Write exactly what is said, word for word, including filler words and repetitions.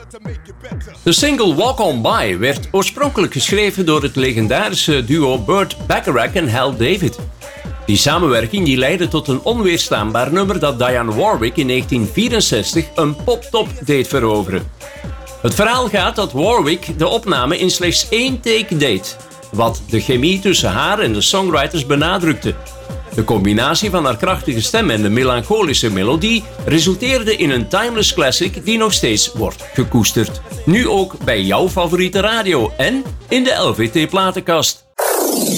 De single Walk On By werd oorspronkelijk geschreven door het legendarische duo Burt Bacharach en Hal David. Die samenwerking die leidde tot een onweerstaanbaar nummer dat Dionne Warwick in negentien vierenzestig een poptop deed veroveren. Het verhaal gaat dat Warwick de opname in slechts één take deed, wat de chemie tussen haar en de songwriters benadrukte. De combinatie van haar krachtige stem en de melancholische melodie resulteerde in een timeless classic die nog steeds wordt gekoesterd. Nu ook bij jouw favoriete radio en in de L V T-platenkast.